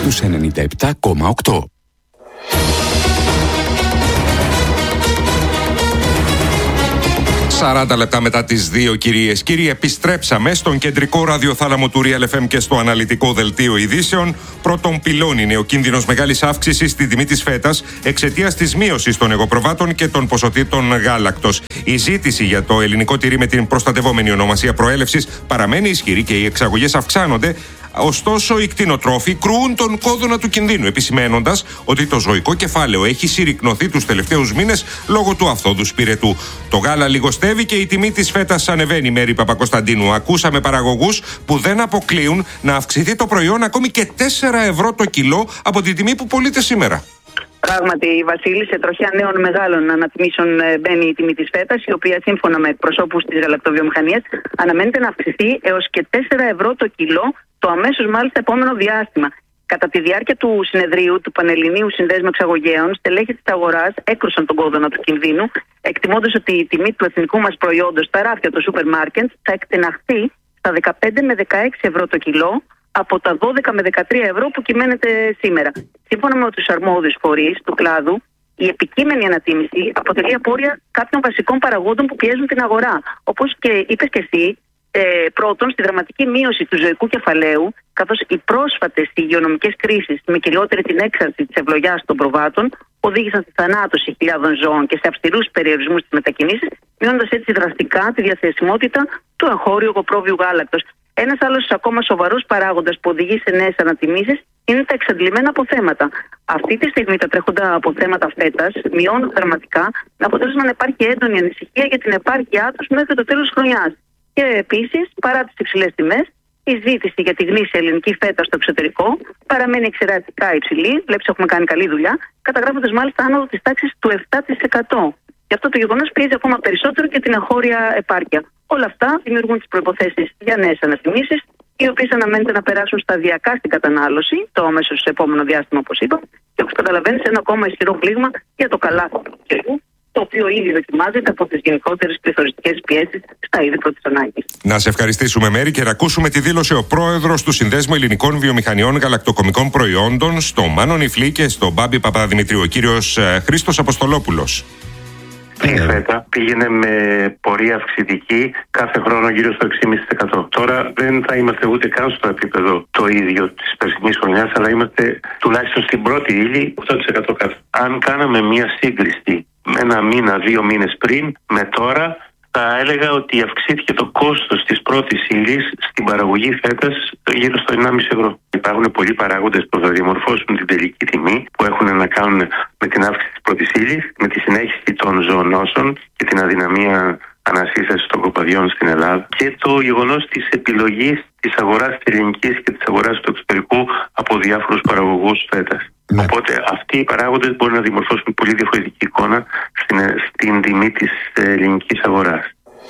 στους 97,8. 40 λεπτά μετά τις 2, κυρίες και κύριοι, επιστρέψαμε στον κεντρικό ραδιοθάλαμο του Real FM και στο αναλυτικό δελτίο ειδήσεων. Πρώτον πυλών είναι ο κίνδυνος μεγάλης αύξησης στη τιμή της φέτας εξαιτίας της μείωσης των εγωπροβάτων και των ποσοτήτων γάλακτος. Η ζήτηση για το ελληνικό τυρί με την προστατευόμενη ονομασία προέλευσης παραμένει ισχυρή και οι εξαγωγές αυξάνονται. Ωστόσο, οι κτηνοτρόφοι κρούουν τον κόδωνα του κινδύνου, επισημαίνοντας ότι το ζωικό κεφάλαιο έχει συρρικνωθεί τους τελευταίους μήνες λόγω του αυθόδου πυρετού. Το γάλα λιγοστεύει και η τιμή της φέτας ανεβαίνει, Μέρη Παπακοσταντίνου. Ακούσαμε παραγωγούς που δεν αποκλείουν να αυξηθεί το προϊόν ακόμη και 4 ευρώ το κιλό από τη τιμή που πωλείται σήμερα. Πράγματι, Βασίλη, σε τροχιά νέων μεγάλων ανατιμήσεων μπαίνει η τιμή της φέτας, η οποία σύμφωνα με εκπροσώπους της γαλακτοβιομηχανίας αναμένεται να αυξηθεί έως και 4 ευρώ το κιλό το αμέσως μάλιστα επόμενο διάστημα. Κατά τη διάρκεια του συνεδρίου του Πανελληνίου Συνδέσμου Εξαγωγέων, στελέχη της αγοράς έκρουσαν τον κόδωνα του κινδύνου, εκτιμώντας ότι η τιμή του εθνικού μας προϊόντος στα ράφια των σούπερ μάρκετ θα εκτεναχθεί στα 15 με 16 ευρώ το κιλό από τα 12 με 13 ευρώ που κυμαίνεται σήμερα. Σύμφωνα με τους αρμόδιους φορείς του κλάδου, η επικείμενη ανατίμηση αποτελεί απόρρια κάποιων βασικών παραγόντων που πιέζουν την αγορά. Όπως και είπες και εσύ, πρώτον, στη δραματική μείωση του ζωικού κεφαλαίου, καθώς οι πρόσφατες υγειονομικές κρίσεις, με κυριότερη την έξαρση της ευλογιάς των προβάτων, οδήγησαν στη θανάτωση χιλιάδων ζώων και σε αυστηρούς περιορισμούς στις μετακινήσεις, μειώνοντας έτσι δραστικά τη διαθεσιμότητα του εγχώριου εγωπρόβιου γάλακτος. Ένας άλλος ακόμα σοβαρός παράγοντας που οδηγεί σε νέες ανατιμήσεις είναι τα εξαντλημένα αποθέματα. Αυτή τη στιγμή τα τρέχοντα αποθέματα φέτας μειώνουν δραματικά, με αποτέλεσμα να υπάρχει έντονη ανησυχία για την επάρκειά τους μέχρι το τέλος της χρονιάς. Και επίσης, παρά τις υψηλές τιμές, η ζήτηση για τη γνήσια ελληνική φέτα στο εξωτερικό παραμένει εξαιρετικά υψηλή. Βλέπεις, έχουμε κάνει καλή δουλειά, καταγράφοντας μάλιστα άνοδο της τάξης του 7%. Γι' αυτό το γεγονός πιέζει ακόμα περισσότερο και την εγχώρια επάρκεια. Όλα αυτά δημιουργούν τις προϋποθέσεις για νέες ανατιμήσεις, οι οποίες αναμένεται να περάσουν σταδιακά στην κατανάλωση, το αμέσως επόμενο διάστημα, όπως είπα, και όπως καταλαβαίνεις, ένα ακόμα ισχυρό πλήγμα για το καλάθι του καιρού, το οποίο ήδη δοκιμάζεται από τις γενικότερες πληθωριστικές πιέσεις στα είδη πρώτης ανάγκης. Να σε ευχαριστήσουμε, Μέρη, και να ακούσουμε τη δήλωση ο πρόεδρος του Συνδέσμου Ελληνικών Βιομηχανιών Γαλακτοκομικών Προϊόντων στο Μάνο Νιφλή και στο Μπάμπη Παπαδημητρίου, ο κύριος Χρήστος Αποστολόπουλος. Η φέτα πήγαινε με πορεία αυξητική κάθε χρόνο γύρω στο 6,5%. Τώρα δεν θα είμαστε ούτε καν στο επίπεδο το ίδιο της περσινής χρονιάς, αλλά είμαστε τουλάχιστον στην πρώτη ύλη 8% κάτω. Αν κάναμε μια σύγκριση ένα μήνα, 2 μήνες πριν με τώρα, θα έλεγα ότι αυξήθηκε το κόστος της πρώτης ύλης στην παραγωγή φέτας γύρω στο 1,5 ευρώ. Υπάρχουν πολλοί παράγοντες που θα διαμορφώσουν την τελική τιμή, που έχουν να κάνουν με την αύξηση της πρώτης ύλης, με τη συνέχιση των ζωονόσων και την αδυναμία ανασύστασης των κοπαδιών στην Ελλάδα και το γεγονός της επιλογής της αγοράς της ελληνικής και της αγοράς του εξωτερικού από διάφορους παραγωγούς φέτας. Ναι. Οπότε αυτοί οι παράγοντες μπορούν να δημορφώσουν πολύ διαφορετική εικόνα στην τιμή της ελληνικής αγοράς.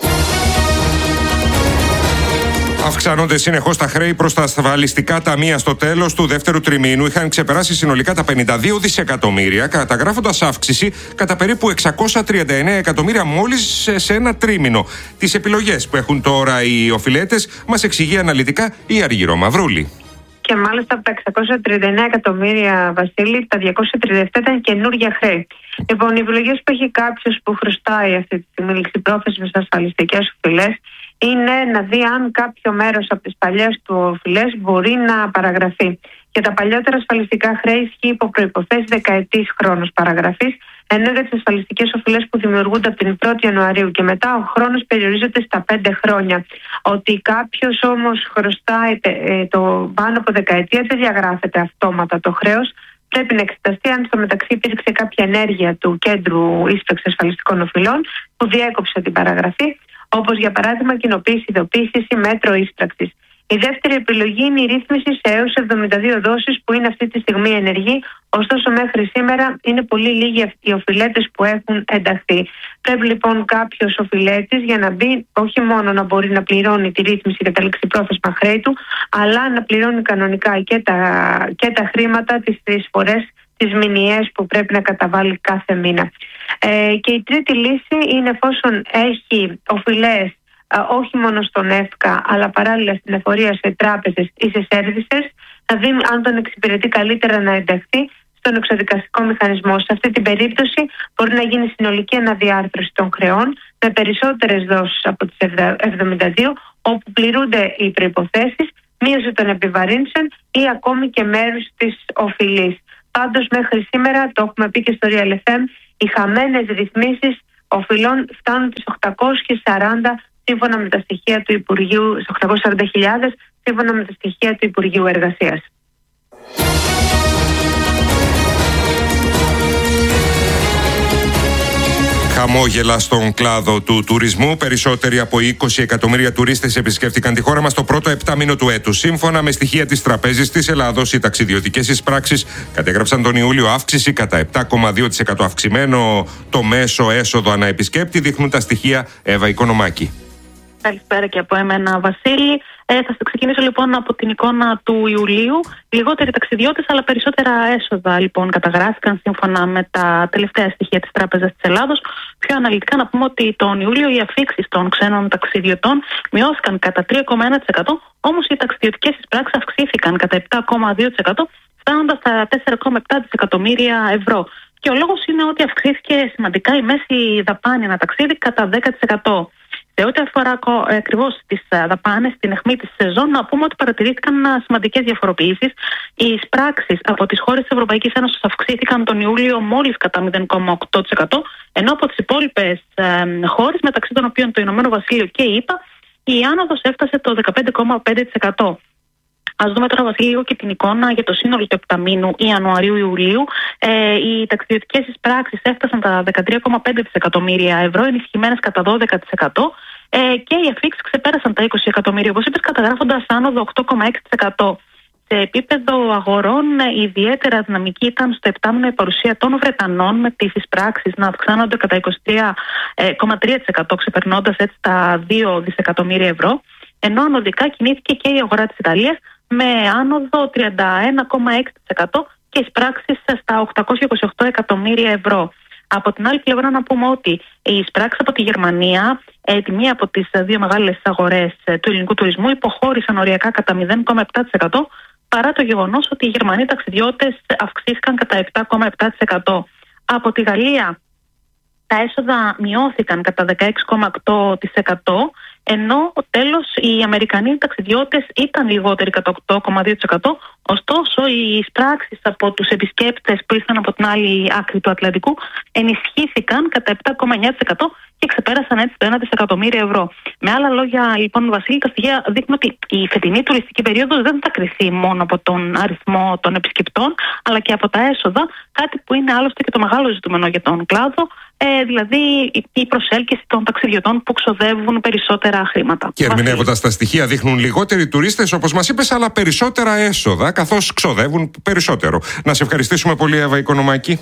Αυξάνονται συνεχώς τα χρέη προς τα ασφαλιστικά ταμεία στο τέλος του δεύτερου τριμήνου. Είχαν ξεπεράσει συνολικά τα 52 δισεκατομμύρια, καταγράφοντας αύξηση κατά περίπου 639 εκατομμύρια μόλις σε ένα τρίμηνο. Τις επιλογές που έχουν τώρα οι οφειλέτες μας εξηγεί αναλυτικά η Αργυρό Μαυρούλη. Και μάλιστα από τα 639 εκατομμύρια, Βασίλη, τα 237 ήταν καινούργια χρέη. Λοιπόν, οι επιλογές που έχει κάποιος που χρωστάει αυτή τη στιγμή ληξιπρόθεσμες ασφαλιστικές οφειλές είναι να δει αν κάποιο μέρος από τις παλιές του οφειλές μπορεί να παραγραφεί. Για τα παλιότερα ασφαλιστικά χρέη ισχύει υπό προϋποθέσεις δεκαετής χρόνος παραγραφής, ενώ για τις ασφαλιστικές οφειλές που δημιουργούνται από την 1η Ιανουαρίου και μετά, ο χρόνος περιορίζεται στα 5 χρόνια. Ότι κάποιος όμως χρωστάει το πάνω από δεκαετία, δεν διαγράφεται αυτόματα το χρέος. Πρέπει να εξεταστεί αν στο μεταξύ υπήρξε κάποια ενέργεια του Κέντρου Ίσπραξης Ασφαλιστικών Οφειλών που διέκοψε την παραγραφή, όπως για παράδειγμα κοινοποίηση, ειδοποίηση ή μέτρο ίσπραξης. Η δεύτερη επιλογή είναι η ρύθμιση σε έως 72 δόσεις που είναι αυτή τη στιγμή ενεργή, ωστόσο μέχρι σήμερα είναι πολύ λίγοι οι οφειλέτες που έχουν ενταχθεί. Πρέπει λοιπόν κάποιος οφειλέτης για να μπει όχι μόνο να μπορεί να πληρώνει τη ρύθμιση για τα ληξιπρόθεσμα χρέη του, αλλά να πληρώνει κανονικά και τα χρήματα, τις εισφορές, τις μηνιαίες που πρέπει να καταβάλει κάθε μήνα. Και η τρίτη λύση είναι εφόσον έχει οφειλές όχι μόνο στον ΕΦΚΑ, αλλά παράλληλα στην εφορία σε τράπεζες ή σε σέρβισες, θα δει αν τον εξυπηρετεί καλύτερα να ενταχθεί στον εξοδικαστικό μηχανισμό. Σε αυτή την περίπτωση μπορεί να γίνει συνολική αναδιάρθρωση των χρεών με περισσότερες δόσεις από τις 72, όπου πληρούνται οι προϋποθέσεις, μείωση των επιβαρύνσεων ή ακόμη και μέρους της οφειλής. Πάντως μέχρι σήμερα, το έχουμε πει και στο Real FM, οι χαμένες ρυθμίσεις οφειλών φτάνουν τις 840 σύμφωνα με τα στοιχεία του Υπουργείου, 840.000 σύμφωνα με τα στοιχεία του Υπουργείου Εργασίας. Χαμόγελα στον κλάδο του τουρισμού. Περισσότεροι από 20 εκατομμύρια τουρίστες επισκέφτηκαν τη χώρα μας το πρώτο επτάμηνο του έτους. Σύμφωνα με στοιχεία της Τραπέζης της Ελλάδος, οι ταξιδιωτικές εισπράξεις κατέγραψαν τον Ιούλιο αύξηση κατά 7,2% αυξημένο το μέσο έσοδο ανά επισκέπτη, δείχνουν τα στοιχεία. Εύα Οικονομάκη. Καλησπέρα και από εμένα, Βασίλη. Θα ξεκινήσω λοιπόν από την εικόνα του Ιουλίου. Λιγότεροι ταξιδιώτες, αλλά περισσότερα έσοδα λοιπόν καταγράφηκαν σύμφωνα με τα τελευταία στοιχεία της Τράπεζας της Ελλάδος. Πιο αναλυτικά να πούμε ότι τον Ιούλιο οι αφήξεις των ξένων ταξιδιωτών μειώθηκαν κατά 3,1%, όμως οι ταξιδιωτικές εισπράξεις αυξήθηκαν κατά 7,2%, φτάνοντας στα 4,7 δισεκατομμύρια ευρώ. Και ο λόγος είναι ότι αυξήθηκε σημαντικά η μέση δαπάνη ένα ταξίδι κατά 10%. Σε ό,τι αφορά ακριβώς τις δαπάνες, στην αιχμή της σεζόν, να πούμε ότι παρατηρήθηκαν σημαντικές διαφοροποιήσεις. Οι εισπράξεις από τις χώρες της Ευρωπαϊκής Ένωσης αυξήθηκαν τον Ιούλιο μόλις κατά 0,8%, ενώ από τις υπόλοιπες χώρες, μεταξύ των οποίων το Ηνωμένο Βασίλειο και η ΗΠΑ, η άνοδος έφτασε το 15,5%. Ας δούμε τώρα, Βασίλη, λίγο και την εικόνα για το σύνολο του επταμήνου Ιανουαρίου-Ιουλίου. Οι ταξιδιωτικές εισπράξεις έφτασαν τα 13,5 δισεκατομμύρια ευρώ, ενισχυμένες κατά 12%, και οι αφήξεις ξεπέρασαν τα 20 εκατομμύρια, όπως είπες, καταγράφοντας άνοδο 8,6%. Σε επίπεδο αγορών, ιδιαίτερα δυναμική ήταν στο επτάμηνο η παρουσία των Βρετανών, με τις εισπράξεις να αυξάνονται κατά 23,3%, ξεπερνώντας έτσι τα 2 δισεκατομμύρια ευρώ. Ενώ ανωδικά κινήθηκε και η αγορά της Ιταλίας με άνοδο 31,6% και εισπράξεις στα 828 εκατομμύρια ευρώ. Από την άλλη πλευρά να πούμε ότι οι εισπράξεις από τη Γερμανία, τη μία από τις δύο μεγάλες αγορές του ελληνικού τουρισμού, υποχώρησαν οριακά κατά 0,7%, παρά το γεγονός ότι οι Γερμανοί ταξιδιώτες αυξήθηκαν κατά 7,7%. Από τη Γαλλία τα έσοδα μειώθηκαν κατά 16,8%, ενώ τέλος οι Αμερικανοί ταξιδιώτες ήταν λιγότεροι κατά 8,2%, ωστόσο οι εισπράξεις από τους επισκέπτες που ήρθαν από την άλλη άκρη του Ατλαντικού ενισχύθηκαν κατά 7,9% και ξεπέρασαν έτσι το 1 δισεκατομμύριο ευρώ. Με άλλα λόγια, λοιπόν, Βασίλη, τα στοιχεία δείχνουν ότι η φετινή τουριστική περίοδος δεν θα κριθεί μόνο από τον αριθμό των επισκεπτών, αλλά και από τα έσοδα, κάτι που είναι άλλωστε και το μεγάλο ζητούμενο για τον κλάδο, δηλαδή η προσέλκυση των ταξιδιωτών που ξοδεύουν περισσότερα χρήματα. Και ερμηνεύοντας τα στοιχεία, δείχνουν λιγότεροι τουρίστες, όπως μας είπες, αλλά περισσότερα έσοδα, καθώς ξοδεύουν περισσότερο. Να σε ευχαριστήσουμε πολύ, Εύα Οικονομάκη.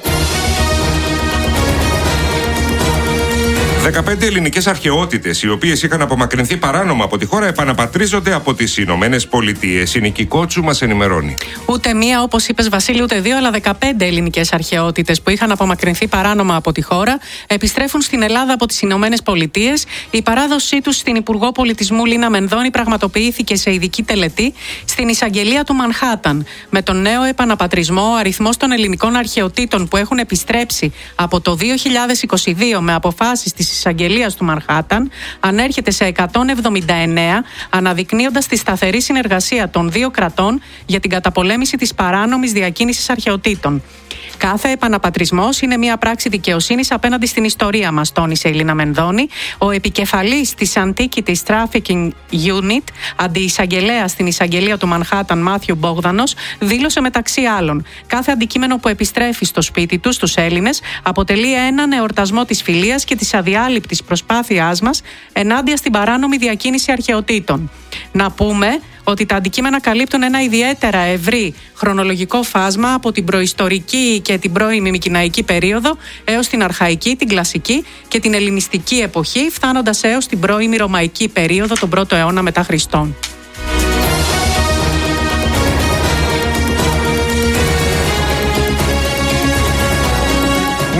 15 ελληνικές αρχαιότητες, οι οποίες είχαν απομακρυνθεί παράνομα από τη χώρα, επαναπατρίζονται από τις Ηνωμένες Πολιτείες. Η Νική Κότσου μας ενημερώνει. Ούτε μία, όπως είπες, Βασίλη, ούτε δύο, αλλά 15 ελληνικές αρχαιότητες που είχαν απομακρυνθεί παράνομα από τη χώρα επιστρέφουν στην Ελλάδα από τις Ηνωμένες Πολιτείες. Η παράδοσή τους στην Υπουργό Πολιτισμού Λίνα Μενδώνη πραγματοποιήθηκε σε ειδική τελετή στην εισαγγελία του Μανχάταν. Με τον νέο επαναπατρισμό, ο αριθμός των ελληνικών αρχαιοτήτων που έχουν επιστρέψει από το 2022 με αποφάσεις της εισαγγελίας του Μανχάταν ανέρχεται σε 179, αναδεικνύοντας τη σταθερή συνεργασία των δύο κρατών για την καταπολέμηση της παράνομης διακίνησης αρχαιοτήτων. Κάθε επαναπατρισμός είναι μια πράξη δικαιοσύνης απέναντι στην ιστορία μας, τόνισε η Λίνα Μενδώνη. Ο επικεφαλής της Antiquities Trafficking Unit, αντιεισαγγελέας στην εισαγγελία του Μανχάταν, Μάθιου Μπόγδανος, δήλωσε μεταξύ άλλων: κάθε αντικείμενο που επιστρέφει στο σπίτι του στους Έλληνες αποτελεί έναν εορτασμό της φιλίας και της αδιάλειπτης προσπάθειάς μας ενάντια στην παράνομη διακίνηση αρχαιοτήτων. Να πούμε ότι τα αντικείμενα καλύπτουν ένα ιδιαίτερα ευρύ χρονολογικό φάσμα από την προϊστορική και την πρώιμη μικηναϊκή περίοδο έως την αρχαϊκή, την κλασική και την ελληνιστική εποχή, φτάνοντας έως την πρώιμη ρωμαϊκή περίοδο, τον 1ο αιώνα μετά Χριστόν.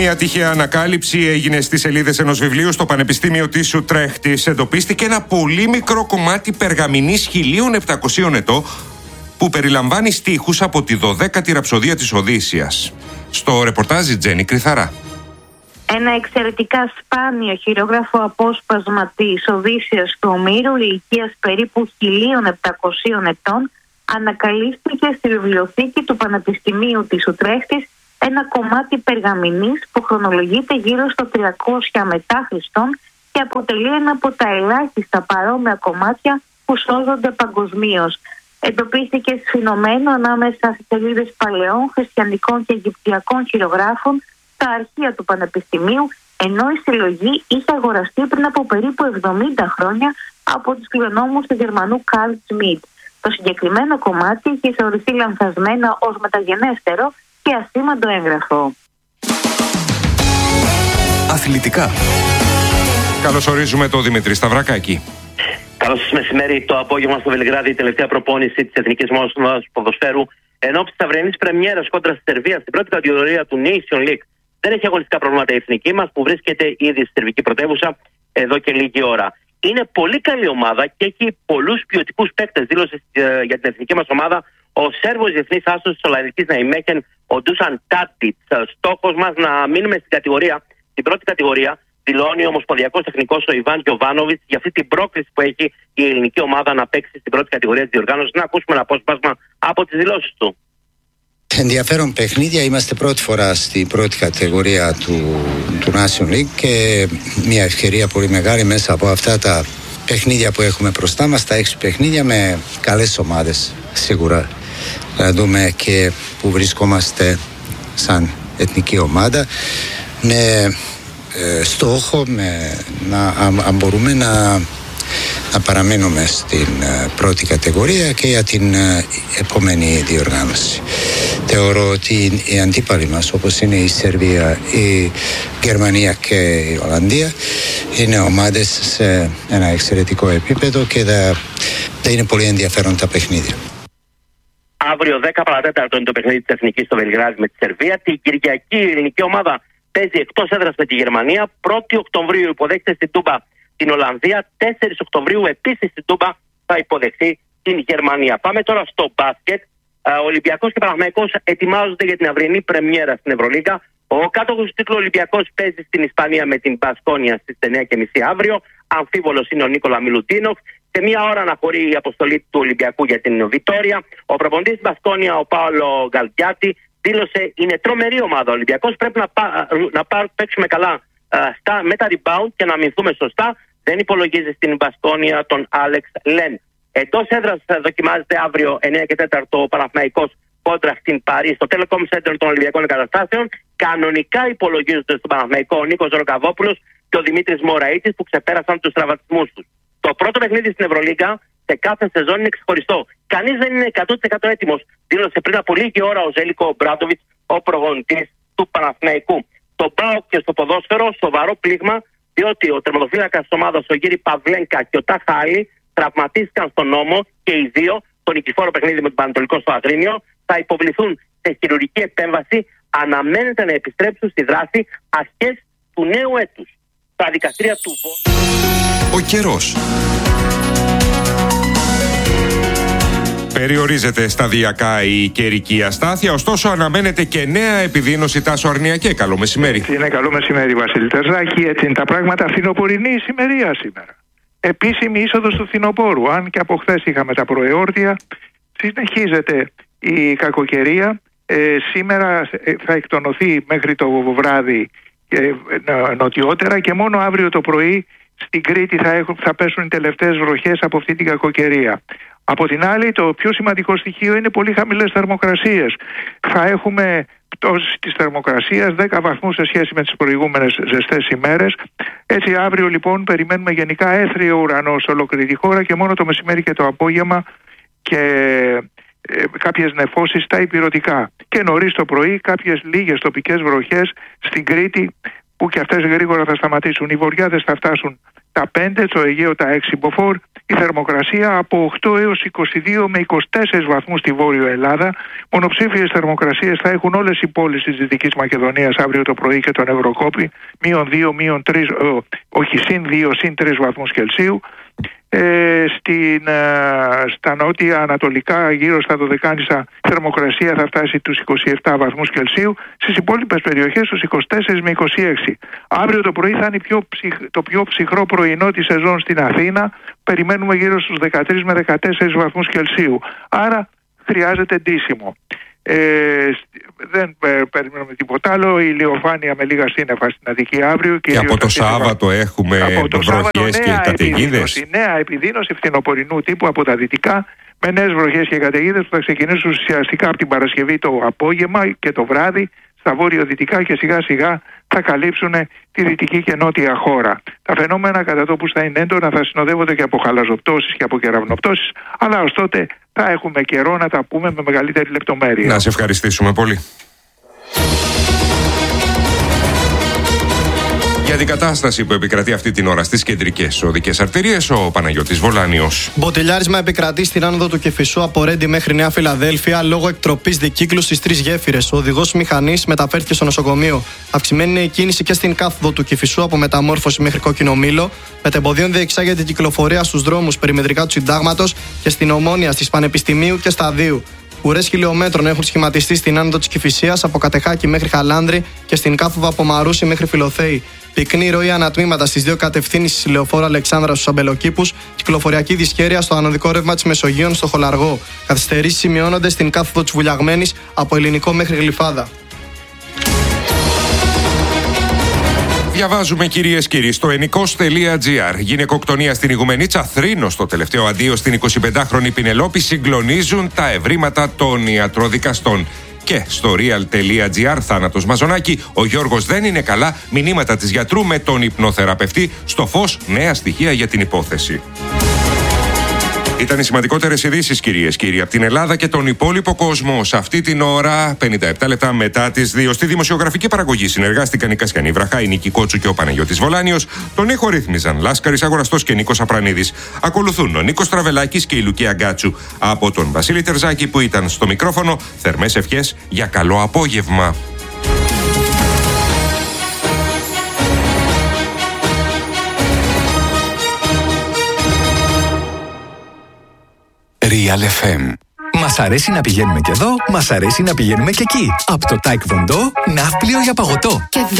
Μια τυχαία ανακάλυψη έγινε στις σελίδες ενός βιβλίου στο Πανεπιστήμιο της Ουτρέχτης. Εντοπίστηκε ένα πολύ μικρό κομμάτι περγαμηνής 1700 ετών που περιλαμβάνει στίχους από τη 12η ραψοδία της Οδύσσειας. Στο ρεπορτάζ η Τζέννη Κρυθαρά. Ένα εξαιρετικά σπάνιο χειρόγραφο απόσπασμα της Οδύσσειας του Ομήρου ηλικίας περίπου 1700 ετών ανακαλύφθηκε στη βιβλιοθήκη του Πανεπιστημίου της Ουτρέχτης, ένα κομμάτι περγαμηνής που χρονολογείται γύρω στο 300 μετά Χριστόν και αποτελεί ένα από τα ελάχιστα παρόμοια κομμάτια που σώζονται παγκοσμίως. Εντοπίστηκε σφινωμένο ανάμεσα σε σελίδες παλαιών, χριστιανικών και αιγυπτιακών χειρογράφων στα αρχεία του Πανεπιστημίου, ενώ η συλλογή είχε αγοραστεί πριν από περίπου 70 χρόνια από τους κληρονόμους του Γερμανού Καρλ Σμιτ. Το συγκεκριμένο κομμάτι είχε θεωρηθεί λανθασμένα ως μεταγενέστερο και ασήμαντο έγγραφο. Αθλητικά. Καλωσορίζουμε τον Δημήτρη Σταυρακάκη. Καλώς σας μεσημέρι. Το απόγευμα στο Βελιγράδι, η τελευταία προπόνηση της Εθνικής Ομάδας Ποδοσφαίρου ενόψει της αυριανής πρεμιέρας κόντρα στη Σερβία στην πρώτη κατηγορία του Nation League. Δεν έχει αγωνιστικά προβλήματα η εθνική μας που βρίσκεται ήδη στη σερβική πρωτεύουσα εδώ και λίγη ώρα. Είναι πολύ καλή ομάδα και έχει πολλούς ποιοτικούς παίκτες, δήλωσε για την εθνική μας ομάδα ο Σέρβος διεθνής άσος της Ολλανδικής Ναϊμέχεν, ο Ντούσαν Τάτιτς. Στόχος μας να μείνουμε στην πρώτη κατηγορία, δηλώνει ο ομοσπονδιακός τεχνικός ο Ιβάν Γιοβάνοβιτς για αυτή την πρόκληση που έχει η ελληνική ομάδα να παίξει στην πρώτη κατηγορία της διοργάνωσης. Να ακούσουμε ένα απόσπασμα από τις δηλώσεις του. Ενδιαφέρον παιχνίδια, είμαστε πρώτη φορά στην πρώτη κατηγορία του Nation League και μια ευκαιρία πολύ μεγάλη μέσα από αυτά τα παιχνίδια που έχουμε μπροστά μας, τα 6 παιχνίδια με καλές ομάδες σίγουρα. Να δούμε και που βρισκόμαστε σαν εθνική ομάδα με στόχο αν μπορούμε να παραμείνουμε στην πρώτη κατηγορία και για την επόμενη διοργάνωση. Θεωρώ ότι οι αντίπαλοι μας, όπως είναι η Σερβία, η Γερμανία και η Ολλανδία, είναι ομάδες σε ένα εξαιρετικό επίπεδο και θα είναι πολύ ενδιαφέρον τα παιχνίδια. Αύριο 10 παρατέταρτο είναι το παιχνίδι της Εθνικής στο Βελιγράδι με τη Σερβία. Την Κυριακή η ελληνική ομάδα παίζει εκτός έδρας με τη Γερμανία. 1η Οκτωβρίου υποδέχεται στην Τούμπα την Ολλανδία. 4 Οκτωβρίου επίσης στην Τούμπα θα υποδεχθεί την Γερμανία. Πάμε τώρα στο μπάσκετ. Ο Ολυμπιακός και Παναθηναϊκός ετοιμάζονται για την αυριανή πρεμιέρα στην Ευρωλίγκα. Ο κάτοχος του τίτλου Ολυμπιακός παίζει στην Ισπανία με την Μπασκόνια στις 9:30 αύριο. Αμφίβολος είναι ο Νίκολα Μιλουτίνοφ. Σε μία ώρα αναχωρεί η αποστολή του Ολυμπιακού για την Βιτόρια. Ο προπονητής της Μπασκόνια, ο Πάολο Γκαλτιάτη, δήλωσε: είναι τρομερή ομάδα. Ο Ολυμπιακός πρέπει να παίξουμε καλά με τα rebound και να αμυνθούμε σωστά. Δεν υπολογίζει στην Μπασκόνια τον Άλεξ Λεν. Εντός έδρας δοκιμάζεται αύριο 9:04 ο Παναθηναϊκός κόντρα στην Παρί στο Telecom Center των Ολυμπιακών Εγκαταστάσεων. Κανονικά υπολογίζονται στον Παναθηναϊκό ο Νίκος Ροκαβόπουλος και ο Δημήτρης Μωραΐτης που ξεπέρασαν τους τραυματισμούς τους. Το πρώτο παιχνίδι στην Ευρωλίγκα σε κάθε σεζόν είναι ξεχωριστό. Κανείς δεν είναι 100% έτοιμος, δήλωσε πριν από λίγη ώρα ο Ζέλικο Μπράντοβιτς, ο προπονητής του Παναθηναϊκού. Το ΠΑΟΚ και στο ποδόσφαιρο σοβαρό πλήγμα, διότι ο τερματοφύλακας της ομάδας, ο Γύρι Παυλένκα και ο Ταχάλη, τραυματίστηκαν στον νόμο και οι δύο, το νικηφόρο παιχνίδι με τον Πανατολικό στο Αγρίνιο, θα υποβληθούν σε χειρουργική επέμβαση. Αναμένεται να επιστρέψουν στη δράση αρχές του νέου έτους. Τα δικαστήρια του Ο καιρός. Περιορίζεται σταδιακά η καιρική αστάθεια, ωστόσο αναμένεται και νέα επιδείνωση. Τάσο Αρνιακέ, καλό μεσημέρι. Είναι καλό μεσημέρι, Βασίλη Τερζάκη. Έτσι είναι τα πράγματα. Φθινοπορεινή ησημερία σήμερα. Επίσημη είσοδος του φθινοπόρου. Αν και από χθες είχαμε τα προεόρτια, συνεχίζεται η κακοκαιρία. Σήμερα θα εκτονωθεί μέχρι το βράδυ νοτιότερα και μόνο αύριο το πρωί στην Κρήτη θα πέσουν οι τελευταίες βροχές από αυτή την κακοκαιρία. Από την άλλη, το πιο σημαντικό στοιχείο είναι πολύ χαμηλές θερμοκρασίες. Θα έχουμε πτώση της θερμοκρασίας 10 βαθμούς σε σχέση με τις προηγούμενες ζεστές ημέρες. Έτσι αύριο λοιπόν περιμένουμε γενικά έθριο ουρανό σε ολόκληρη τη χώρα και μόνο το μεσημέρι και το απόγευμα και κάποιες νεφώσεις στα ηπειρωτικά. Και νωρίς το πρωί κάποιες λίγες τοπικές βροχές στην Κρήτη που και αυτές γρήγορα θα σταματήσουν. Οι βορειάδες θα φτάσουν τα 5, το Αιγαίο τα 6 μποφόρ, η θερμοκρασία από 8 έως 22 με 24 βαθμούς στη Βόρειο Ελλάδα. Μονοψήφιες θερμοκρασίες θα έχουν όλες οι πόλεις της Δυτικής Μακεδονίας αύριο το πρωί και τον Ευρωκόπη, συν 2, συν 3 βαθμούς Κελσίου. Στα νότια ανατολικά γύρω στα Δωδεκάνησα θερμοκρασία θα φτάσει τους 27 βαθμούς Κελσίου, στις υπόλοιπες περιοχές τους 24 με 26. Αύριο το πρωί θα είναι το πιο ψυχρό πρωινό της σεζόν στην Αθήνα, περιμένουμε γύρω στους 13 με 14 βαθμούς Κελσίου, άρα χρειάζεται ντύσιμο. Δεν περιμένουμε τίποτα άλλο. Η ηλιοφάνεια με λίγα σύννεφα στην Αττική αύριο. Και από το Σάββατο έχουμε βροχές και καταιγίδες. Η νέα επιδείνωση φθινοπορεινού τύπου από τα δυτικά, με νέες βροχές και καταιγίδες που θα ξεκινήσουν ουσιαστικά από την Παρασκευή το απόγευμα και το βράδυ στα βόρειο-δυτικά και σιγά σιγά θα καλύψουν τη δυτική και νότια χώρα. Τα φαινόμενα κατά τόπους θα είναι έντονα, θα συνοδεύονται και από χαλαζοπτώσεις και από κεραυνοπτώσεις, αλλά ως τότε θα έχουμε καιρό να τα πούμε με μεγαλύτερη λεπτομέρεια. Να σε ευχαριστήσουμε πολύ. Για την κατάσταση που επικρατεί αυτή την ώρα στις κεντρικές οδικές αρτηρίες, ο Παναγιώτης Βολάνιος. Μποτιλιάρισμα επικρατεί στην άνοδο του Κηφισού από Ρέντι μέχρι Νέα Φιλαδέλφια λόγω εκτροπής δικύκλου στις 3 γέφυρες. Ο οδηγός μηχανής μεταφέρθηκε στο νοσοκομείο. Αυξημένη είναι η κίνηση και στην κάθοδο του Κηφισού από Μεταμόρφωση μέχρι Κόκκινο Μήλο. Μετεμποδίων διεξάγεται την κυκλοφορία στους δρόμους περιμετρικά του Συντάγματος και στην Ομόνια, στις Πανεπιστημίου και Σταδίου. Ουρές χιλιόμετρων έχουν σχηματιστεί στην άνοδο της Κηφισίας από Κατεχάκη μέχρι Χαλάνδρη και στην κάθοδο από Μαρούσι μέχρι Φιλοθέη. Πυκνή ροή ανατμήματα στις 2 κατευθύνσεις Λεωφόρο Αλεξάνδρα στους Αμπελοκήπους, κυκλοφοριακή δυσχέρεια στο ανωδικό ρεύμα της Μεσογείων στο Χολαργό. Καθυστερήσεις σημειώνονται στην κάθοδο της Βουλιαγμένης από Ελληνικό μέχρι Γλυφάδα. Διαβάζουμε κυρίες και κύριοι στο ενικός.gr. Γυναικοκτονία στην Ηγουμενίτσα, θρήνος στο τελευταίο αντίο στην 25χρονη Πινελόπη, συγκλονίζουν τα ευρήματα των ιατροδικαστών. Και στο real.gr, θάνατος Μαζονάκη, ο Γιώργος δεν είναι καλά, μηνύματα της γιατρού με τον υπνοθεραπευτή, στο φως νέα στοιχεία για την υπόθεση. Ήταν οι σημαντικότερες ειδήσεις, κυρίες και κύριοι, από την Ελλάδα και τον υπόλοιπο κόσμο. Σε αυτή την ώρα, 57 λεπτά μετά τις 2, στη δημοσιογραφική παραγωγή συνεργάστηκαν η Κασιανή Βραχά, η Νίκη Κότσου και ο Παναγιώτης Βολάνιος. Τον ήχο ρύθμιζαν Λάσκαρης Αγοραστός και Νίκος Απρανίδης. Ακολουθούν ο Νίκος Τραβελάκης και η Λουκία Γκάτσου. Από τον Βασίλη Τερζάκη που ήταν στο μικρόφωνο, θερμές ευχές για καλό απόγευμα. Real FM. Μας αρέσει να πηγαίνουμε και εδώ, μας αρέσει να πηγαίνουμε και εκεί. Από το Taekwondo, ναύπλιο για παγωτό. Και